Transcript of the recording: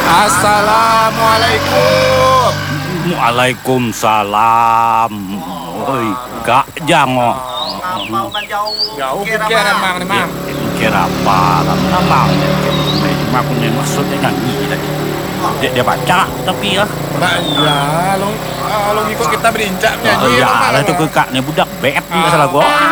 Assalamualaikum. Waalaikumsalam. Oi, Kak Jango. Mau kan jauh. Jauh pikir emang nih, Mang. Kira apa? Namang aku nih maksudnya nyanyi tadi. Dia baca tapi ya. Nah, iya, lo ikut kita berincak nyanyi. Ya, lah itu ke Kak nih budak bet enggak salah gua.